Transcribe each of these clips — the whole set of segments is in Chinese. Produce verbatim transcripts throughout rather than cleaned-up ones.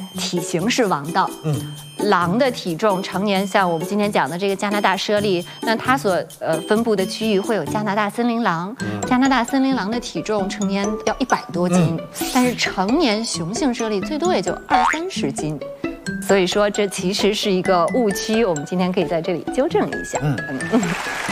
体型是王道。 嗯， 狼的体重成年，像我们今天讲的这个加拿大猞猁，那它所呃分布的区域会有加拿大森林狼。嗯、加拿大森林狼的体重成年要一百多斤，嗯、但是成年雄性猞猁最多也就二三十斤。所以说，这其实是一个误区，我们今天可以在这里纠正一下。嗯嗯。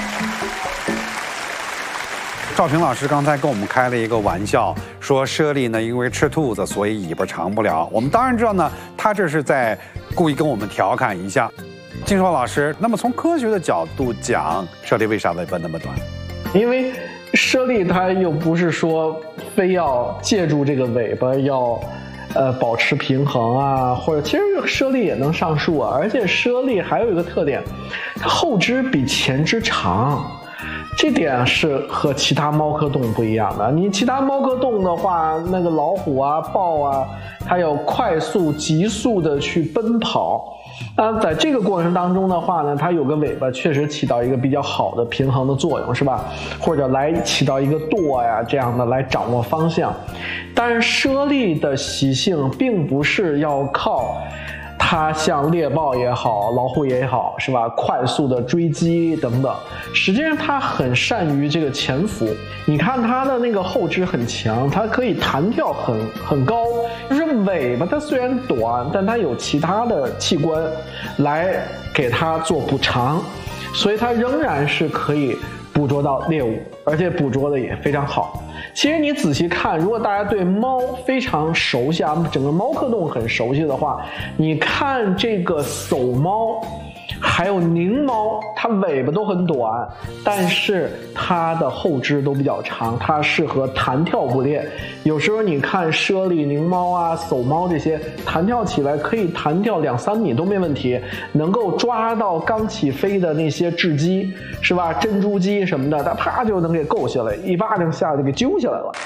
赵平老师刚才跟我们开了一个玩笑，说猞猁呢因为吃兔子，所以尾巴长不了。我们当然知道呢，他这是在故意跟我们调侃一下。金硕老师，那么从科学的角度讲，猞猁为啥尾巴那么短？ 因为猞猁它又不是说非要借助这个尾巴要。呃，保持平衡啊，或者其实猞猁也能上树啊，而且猞猁还有一个特点，它后肢比前肢长，这点是和其他猫科动物不一样的。你其他猫科动物的话，那个老虎啊、豹啊，它有快速、急速的去奔跑。那在这个过程当中的话呢，它有个尾巴确实起到一个比较好的平衡的作用，是吧？或者来起到一个舵呀这样的来掌握方向。但是猞猁的习性并不是要靠它像猎豹也好，老虎也好，是吧？快速的追击等等，实际上它很善于这个潜伏。你看它的那个后肢很强，它可以弹跳很很高。就是尾巴它虽然短，但它有其他的器官来给它做补偿，所以它仍然是可以捕捉到猎物，而且捕捉的也非常好。其实你仔细看，如果大家对猫非常熟悉啊，整个猫科动物很熟悉的话，你看这个叟猫还有狞猫，它尾巴都很短，但是它的后肢都比较长，它适合弹跳捕猎。有时候你看猞猁、狞猫啊、叟猫这些弹跳起来可以弹跳两三米都没问题，能够抓到刚起飞的那些雉鸡，是吧？珍珠鸡什么的，它啪就能给够下来，一巴掌下来就给揪下来了。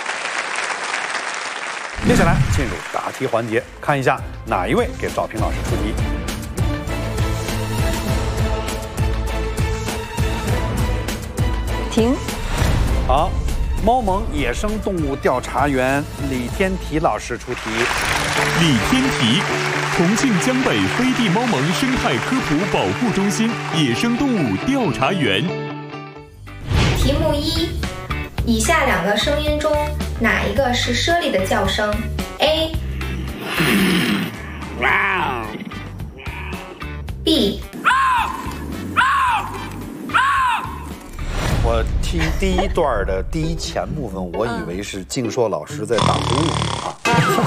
接下来进入答题环节，看一下哪一位给赵平老师出题。 停。 好，猫盟野生动物调查员李天提老师出题。 李天提，重庆江北飞地猫盟生态科普保护中心野生动物调查员。 题目一：以下两个声音中，哪一个是猞猁的叫声 ？A. B. 我听第一段的第一前部分，我以为是静硕老师在打呼噜啊。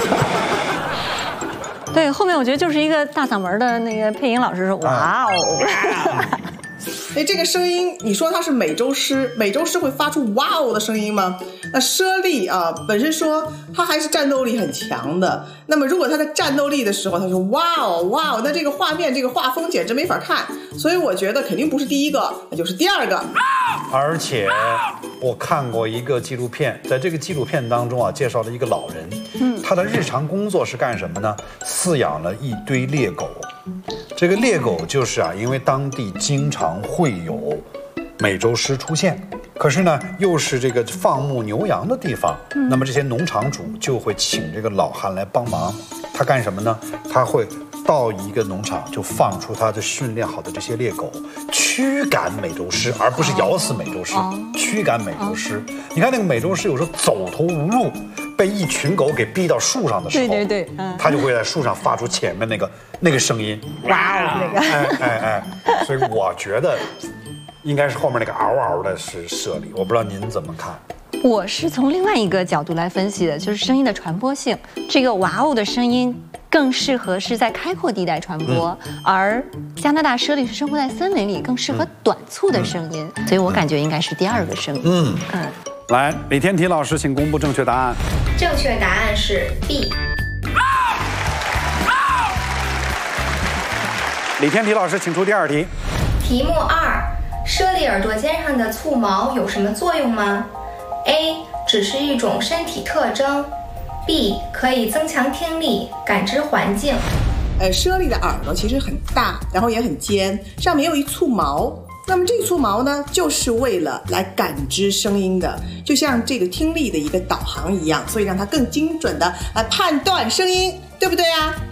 对，后面我觉得就是一个大嗓门的那个配音老师说：“哇哦！” 哎，这个声音，你说它是美洲狮，美洲狮会发出“哇哦”的声音吗？那猞猁啊，本身说它还是战斗力很强的。那么如果它在战斗力的时候，它说“哇哦哇哦”，那这个画面、这个画风简直没法看。所以我觉得肯定不是第一个，那就是第二个。 而且我看过一个纪录片，在这个纪录片当中啊，介绍了一个老人，嗯，他的日常工作是干什么呢？饲养了一堆猎狗。这个猎狗就是啊，因为当地经常会有美洲狮出现，可是呢又是这个放牧牛羊的地方，嗯、那么这些农场主就会请这个老汉来帮忙。他干什么呢？他会到一个农场就放出他的训练好的这些猎狗，驱赶美洲狮，而不是咬死美洲狮，哦、驱赶美洲狮。哦、你看那个美洲狮有时候走投无路，被一群狗给逼到树上的时候， 对对对，嗯， 他就会在树上发出前面那个那个声音，哇，那个，哎哎哎，所以我觉得应该是后面那个嗷嗷的是猞猁，我不知道您怎么看。 我是从另外一个角度来分析的，就是声音的传播性。这个哇哦的声音更适合是在开阔地带传播，嗯、而加拿大猞猁是生活在森林里，更适合短促的声音，嗯、所以我感觉应该是第二个声音。嗯嗯， 来，李天提老师，请公布正确答案。 正确答案是 B。 李天提老师，请出第二题。 题目二：猞猁耳朵尖上的簇毛有什么作用吗 ？A. 只是一种身体特征 ；B. 可以增强听力，感知环境。 呃，猞猁的耳朵其实很大，然后也很尖，上面有一簇毛。那么这个簇毛呢，就是为了来感知声音的，就像这个听力的一个导航一样，所以让它更精准的来判断声音，对不对啊？